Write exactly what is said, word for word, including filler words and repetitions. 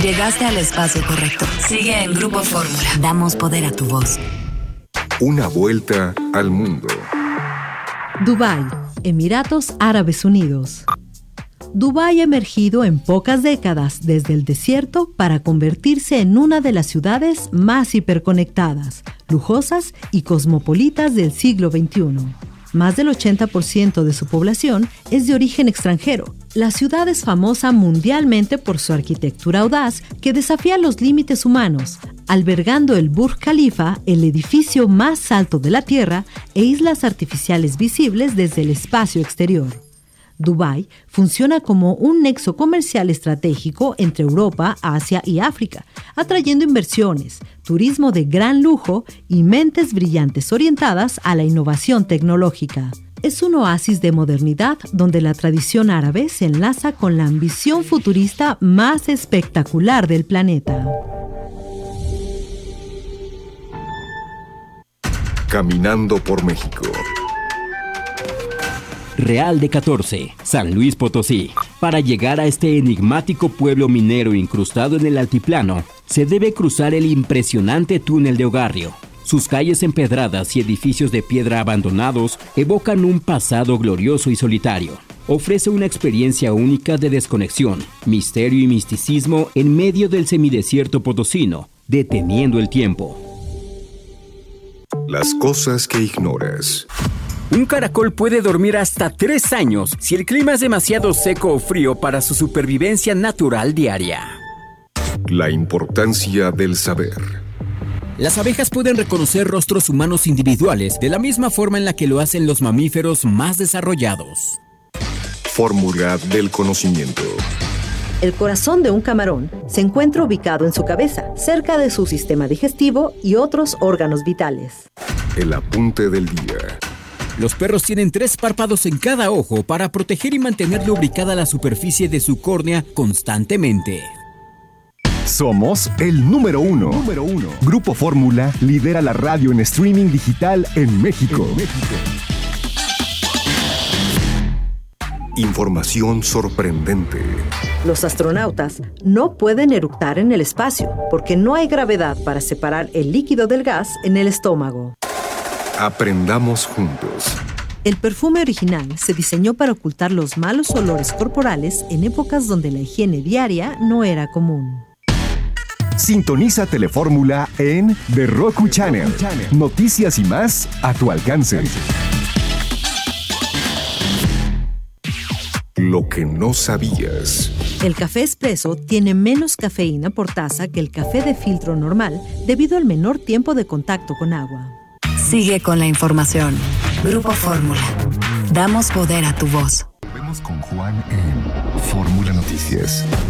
Llegaste al espacio correcto. Sigue en Grupo Fórmula. Damos poder a tu voz. Una vuelta al mundo. Dubái, Emiratos Árabes Unidos. Dubái ha emergido en pocas décadas desde el desierto para convertirse en una de las ciudades más hiperconectadas, lujosas y cosmopolitas del siglo veintiuno. Más del ochenta por ciento de su población es de origen extranjero. La ciudad es famosa mundialmente por su arquitectura audaz que desafía los límites humanos, albergando el Burj Khalifa, el edificio más alto de la Tierra, e islas artificiales visibles desde el espacio exterior. Dubái funciona como un nexo comercial estratégico entre Europa, Asia y África, atrayendo inversiones, turismo de gran lujo y mentes brillantes orientadas a la innovación tecnológica. Es un oasis de modernidad donde la tradición árabe se enlaza con la ambición futurista más espectacular del planeta. Caminando por México. Real de catorce, San Luis Potosí. Para llegar a este enigmático pueblo minero incrustado en el altiplano, se debe cruzar el impresionante túnel de Ogarrio. Sus calles empedradas y edificios de piedra abandonados evocan un pasado glorioso y solitario. Ofrece una experiencia única de desconexión, misterio y misticismo en medio del semidesierto potosino, deteniendo el tiempo. Las cosas que ignoras. Un caracol puede dormir hasta tres años si el clima es demasiado seco o frío para su supervivencia natural diaria. La importancia del saber. Las abejas pueden reconocer rostros humanos individuales de la misma forma en la que lo hacen los mamíferos más desarrollados. Fórmula del conocimiento. El corazón de un camarón se encuentra ubicado en su cabeza, cerca de su sistema digestivo y otros órganos vitales. El apunte del día. Los perros tienen tres párpados en cada ojo para proteger y mantener lubricada la superficie de su córnea constantemente. Somos el número uno. número uno. Grupo Fórmula lidera la radio en streaming digital en México. En México. Información sorprendente. Los astronautas no pueden eructar en el espacio porque no hay gravedad para separar el líquido del gas en el estómago. Aprendamos juntos. El perfume original se diseñó para ocultar los malos olores corporales en épocas donde la higiene diaria no era común. Sintoniza Telefórmula en The Roku Channel. Noticias y más a tu alcance. Lo que no sabías. El café expreso tiene menos cafeína por taza que el café de filtro normal debido al menor tiempo de contacto con agua. Sigue con la información. Grupo Fórmula. Damos poder a tu voz. Vemos con Juan en Fórmula Noticias.